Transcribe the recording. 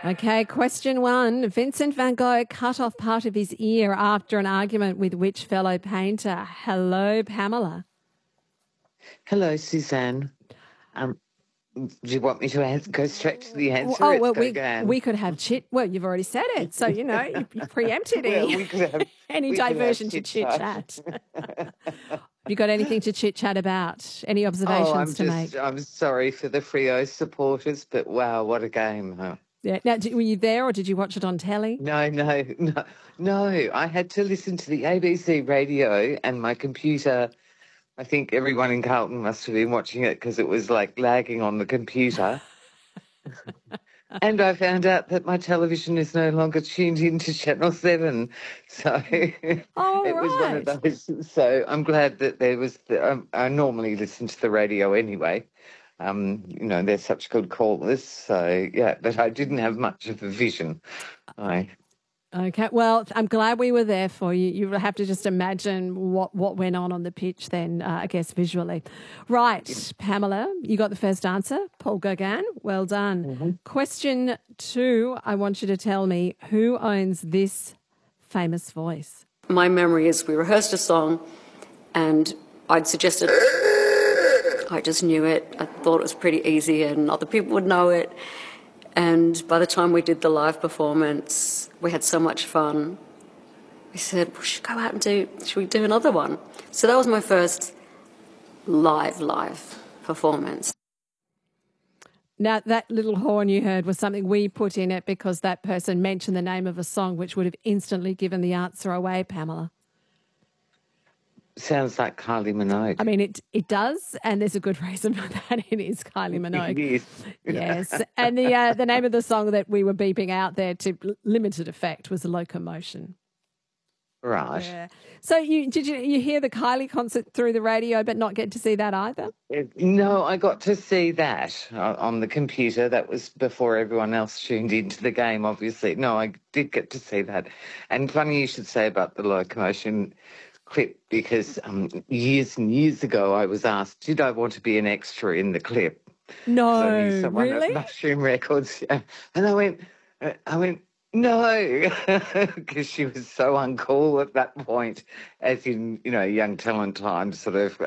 Okay, question one. Vincent van Gogh cut off part of his ear after an argument with which fellow painter? Hello, Pamela. Hello, Suzanne. Do you want me to go straight to the answer? Oh, well, we could have chit. Well, you've already said it, so you preempted any diversion to chit chat. You got anything to chit chat about? Any observations to make? I'm sorry for the Freo supporters, but wow, what a game! Huh? Yeah. Now, were you there, or did you watch it on telly? No. I had to listen to the ABC radio and my computer. I think everyone in Carlton must have been watching it because it was like lagging on the computer. And I found out that my television is no longer tuned into Channel 7. So it was one of those. So I'm glad that there was, I normally listen to the radio anyway. They're such good callers. So, yeah, but I didn't have much of a vision. Okay, well, I'm glad we were there for you. You have to just imagine what went on the pitch then, I guess, visually. Right, Pamela, you got the first answer. Paul Gauguin, well done. Mm-hmm. Question 2, I want you to tell me who owns this famous voice. My memory is we rehearsed a song and I'd suggested, I just knew it. I thought it was pretty easy and other people would know it. And by the time we did the live performance, we had so much fun. We said, we should go out and should we do another one? So that was my first live performance. Now, that little horn you heard was something we put in it because that person mentioned the name of a song, which would have instantly given the answer away, Pamela. Sounds like Kylie Minogue. I mean, it does, and there's a good reason for that. It is Kylie Minogue. It is. Yes. And the name of the song that we were beeping out there to limited effect was Locomotion. Right. Yeah. So did you hear the Kylie concert through the radio but not get to see that either? No, I got to see that on the computer. That was before everyone else tuned into the game, obviously. No, I did get to see that. And funny you should say about the Locomotion clip because years and years ago I was asked, did I want to be an extra in the clip? No, really? At Mushroom Records, yeah. And I went, no, because she was so uncool at that point, as in, young talent time sort of